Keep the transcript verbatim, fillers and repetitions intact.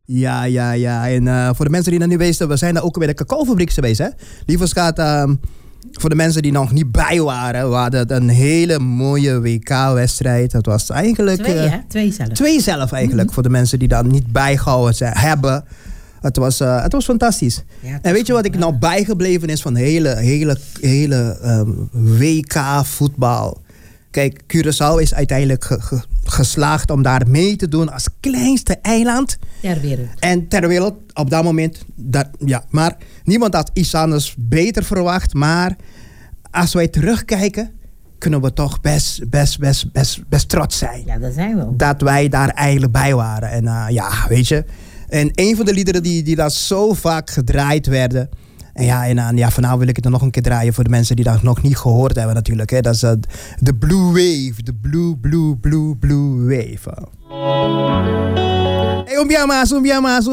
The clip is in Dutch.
Ja, ja, ja. En uh, voor de mensen die dat niet weten, we zijn daar ook bij de cacaofabriek geweest, hè. Lieve schat, uh, voor de mensen die nog niet bij waren, we hadden een hele mooie W K-wedstrijd. Dat was eigenlijk... Twee, uh, hè? Twee zelf. Twee zelf eigenlijk, mm-hmm. Voor de mensen die dat niet bijgehouden zijn, hebben. Het was, uh, het was fantastisch. Ja, het en weet je wat ik nou bijgebleven is van hele, hele, hele um, W K-voetbal? Kijk, Curaçao is uiteindelijk ge, ge, geslaagd om daar mee te doen als kleinste eiland. Ter wereld. En ter wereld op dat moment. Dat, ja, maar niemand had iets anders beter verwacht. Maar als wij terugkijken, kunnen we toch best, best, best, best, best trots zijn. Ja, dat zijn we ook. Dat wij daar eigenlijk bij waren. En uh, ja, weet je. En een van de liederen die, die daar zo vaak gedraaid werden. En ja, en, uh, ja, vanavond wil ik het er nog een keer draaien voor de mensen die dat nog niet gehoord hebben natuurlijk. Hè. Dat is de uh, Blue Wave. De Blue, Blue, Blue, Blue Wave. Hey, umbiama's, umbiama's.